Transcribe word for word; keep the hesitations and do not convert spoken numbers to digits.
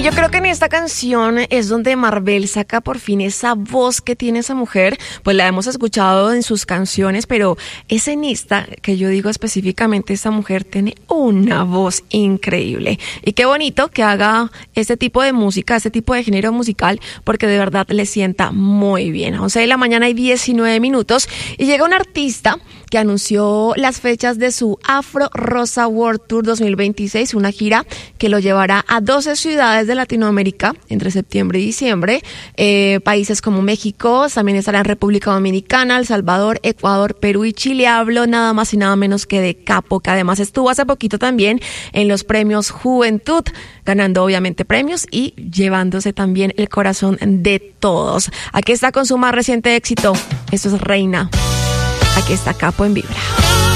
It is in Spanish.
Y yo creo que en esta canción es donde Marvel saca por fin esa voz que tiene esa mujer. Pues la hemos escuchado en sus canciones, pero es en esta que yo digo específicamente, esta mujer tiene una voz increíble. Y qué bonito que haga este tipo de música, este tipo de género musical, porque de verdad le sienta muy bien. once de la mañana y diecinueve minutos y llega un artista que anunció las fechas de su Afro Rosa World Tour dos mil veintiséis, una gira que lo llevará a doce ciudades de Latinoamérica entre septiembre y diciembre, eh, países como México, también estará en República Dominicana, El Salvador, Ecuador, Perú y Chile. Hablo nada más y nada menos que de Capo, que además estuvo hace poquito también en los premios Juventud, ganando obviamente premios y llevándose también el corazón de todos. Aquí está con su más reciente éxito, esto es Reina. Aquí está Capo en Vibra.